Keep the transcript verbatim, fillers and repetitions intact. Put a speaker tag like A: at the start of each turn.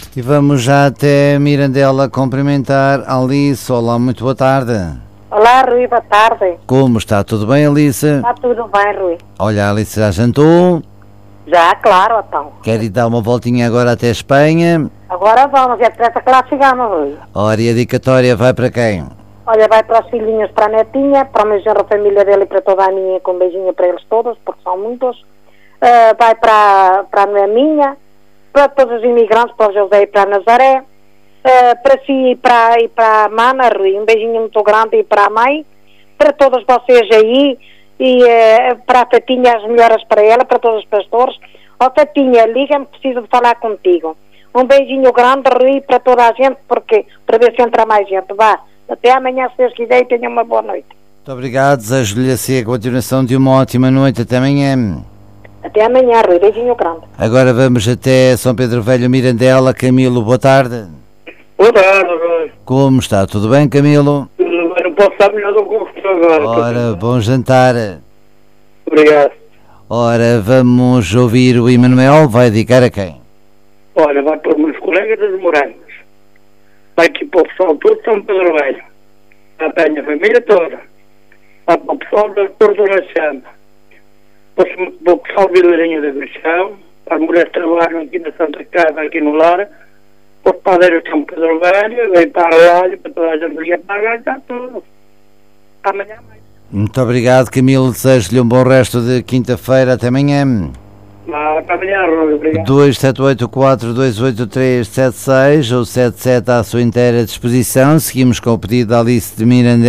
A: E vamos já até Mirandela cumprimentar Alice. Olá, muito boa tarde.
B: Olá, Rui, boa tarde.
A: Como está? Tudo bem, Alice?
B: Está tudo bem, Rui.
A: Olha, Alice, já jantou?
B: Já, claro, então.
A: Quer ir dar uma voltinha agora até Espanha?
B: Agora vamos, é depressa que lá chegamos, Rui.
A: Ora, e a dedicatória vai para quem?
B: Olha, vai para os filhinhos, para a netinha, para o meu genro, a família dele e para toda a minha, com um beijinho para eles todos, porque são muitos. Uh, vai para, para a Noeminha, para todos os imigrantes, para o José e para a Nazaré, uh, para si e para, e para a Mana, Rui, um beijinho muito grande e para a mãe, para todos vocês aí, e uh, para a Tatinha, as melhoras para ela, para todos os pastores. Ó oh, Tatinha, liga-me, preciso de falar contigo. Um beijinho grande, Rui, para toda a gente, porque, para ver se entra mais gente. Vá, até amanhã, se Deus quiser, e tenha uma boa noite.
A: Muito obrigado, desejo-lhe assim a continuação de uma ótima noite. Até amanhã.
B: Até amanhã, Rui, beijinho grande.
A: Agora vamos até São Pedro Velho, Mirandela. Camilo, boa tarde.
C: Boa tarde, Rui.
A: Como está? Tudo bem, Camilo?
C: Tudo bem, não posso estar melhor do que o que agora.
A: Ora, bom jantar.
C: Obrigado.
A: Ora, vamos ouvir o Emanuel. Vai dedicar a quem?
C: Olha, vai para os meus colegas dos Morangos. Vai aqui para o pessoal todo de São Pedro Velho. Vai para a minha família toda. Vai para o pessoal da Porto da Chama. Para o pessoal de Vilarinha da Greixão. Para as mulheres que trabalham aqui na Santa Casa, aqui no lar. Para os padeiros de São Pedro Velho. Vem para a rádio, para toda a gente ligar para a está tudo. Amanhã mais.
A: Muito obrigado, Camilo. Desejo-lhe um bom resto de quinta-feira. Até amanhã.
C: Até amanhã, Rui. Obrigado.
A: dois sete oito quatro dois oito três sete seis ou sete sete à sua inteira disposição. Seguimos com o pedido da Alice de Mirandela.